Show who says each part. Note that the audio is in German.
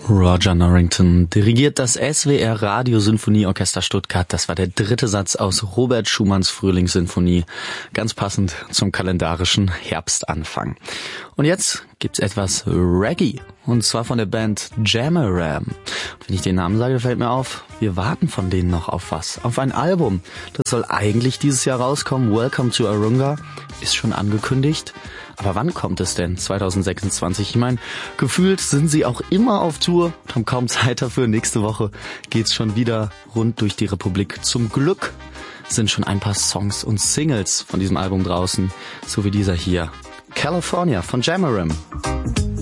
Speaker 1: Roger Norrington dirigiert das SWR Radiosinfonieorchester Stuttgart. Das war der dritte Satz aus Robert Schumanns Frühlingssinfonie. Ganz passend zum kalendarischen Herbstanfang. Und jetzt gibt's etwas Reggae. Und zwar von der Band Jamaram. Wenn ich den Namen sage, fällt mir auf, wir warten von denen noch auf was. Auf ein Album. Das soll eigentlich dieses Jahr rauskommen. Welcome to Arunga ist schon angekündigt. Aber wann kommt es denn? 2026? Ich meine, gefühlt sind sie auch immer auf Tour und haben kaum Zeit dafür. Nächste Woche geht's schon wieder rund durch die Republik. Zum Glück sind schon ein paar Songs und Singles von diesem Album draußen, so wie dieser hier. California von Jamaram.